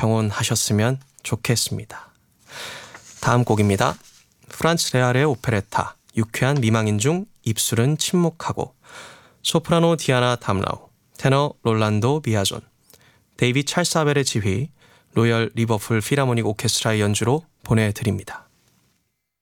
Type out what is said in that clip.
병원하셨으면 좋겠습니다. 다음 곡입니다. 프란츠 레알의 오페레타 유쾌한 미망인 중 입술은 침묵하고, 소프라노 디아나 담라우, 테너 롤란도 비아존, 데이빗 찰스 아벨의 지휘, 로열 리버풀 필하모닉 오케스트라의 연주로 보내드립니다.